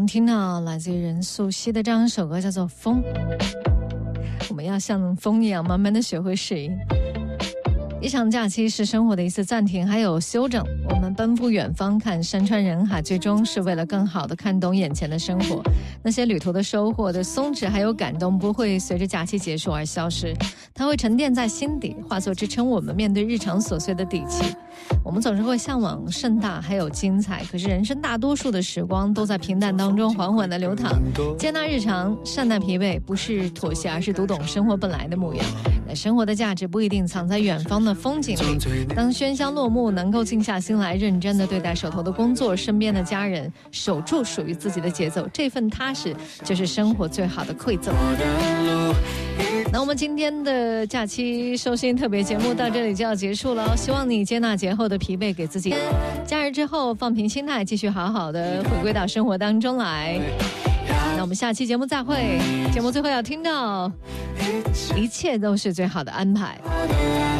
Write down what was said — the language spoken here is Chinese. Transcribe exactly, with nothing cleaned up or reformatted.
刚听到来自于任素汐的这样一首歌叫做《风》，我们要像风一样慢慢的学会适应。一场假期是生活的一次暂停还有休整，我们奔赴远方看山川人海，最终是为了更好的看懂眼前的生活。那些旅途的收获的松弛还有感动不会随着假期结束而消失，它会沉淀在心底，化作支撑我们面对日常琐碎的底气。我们总是会向往盛大还有精彩，可是人生大多数的时光都在平淡当中缓缓的流淌。接纳日常，善待疲惫，不是妥协，而是读懂生活本来的模样。那生活的价值不一定藏在远方的风景里，当喧嚣落幕，能够静下心来认真的对待手头的工作，身边的家人，守住属于自己的节奏，这份踏实就是生活最好的馈赠。那我们今天的假期寿星特别节目到这里就要结束了，希望你接纳节后的疲惫，给自己假日之后放平心态，继续好好的回归到生活当中来。那我们下期节目再会。节目最后要听到，一切都是最好的安排。